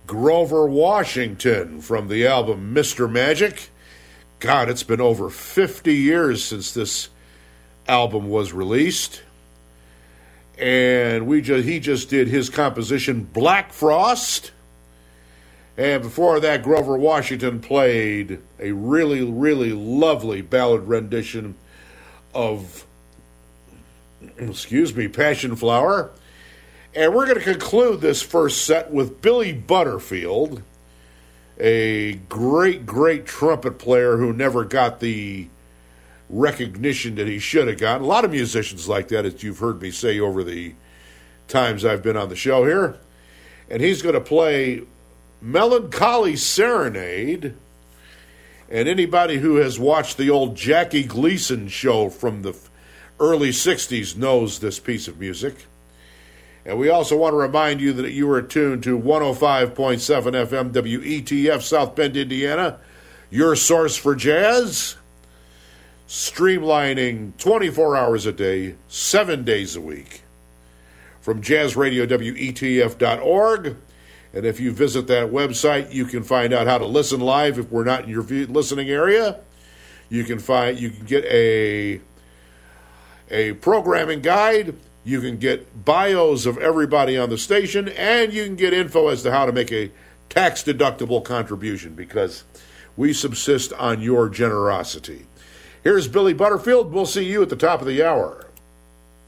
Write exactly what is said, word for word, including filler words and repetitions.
Grover Washington from the album Mister Magic. God, it's been over fifty years since this album was released. And we just he just did his composition Black Frost. And before that, Grover Washington played a really, really lovely ballad rendition of, excuse me, Passion Flower. And we're going to conclude this first set with Billy Butterfield, a great, great trumpet player who never got the recognition that he should have gotten. A lot of musicians like that, as you've heard me say over the times I've been on the show here. And he's going to play Melancholy Serenade. And anybody who has watched the old Jackie Gleason show from the early sixties knows this piece of music. And we also want to remind you that you are tuned to one oh five point seven F M W E T F, South Bend, Indiana, your source for jazz, streamlining twenty-four hours a day, seven days a week, from jazz radio W E T F dot org. And if you visit that website, you can find out how to listen live if we're not in your listening area. You can find you can get a a programming guide. You can get bios of everybody on the station, and you can get info as to how to make a tax-deductible contribution, because we subsist on your generosity. Here's Billy Butterfield. We'll see you at the top of the hour.